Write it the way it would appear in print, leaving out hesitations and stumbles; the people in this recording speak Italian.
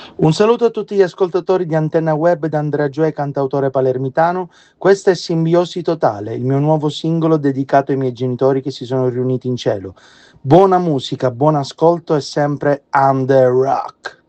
Un saluto a tutti gli ascoltatori di Antenna Web da Andrea Gioè, cantautore palermitano. Questa è Simbiosi Totale, il mio nuovo singolo dedicato ai miei genitori che si sono riuniti in cielo. Buona musica, buon ascolto e sempre under rock.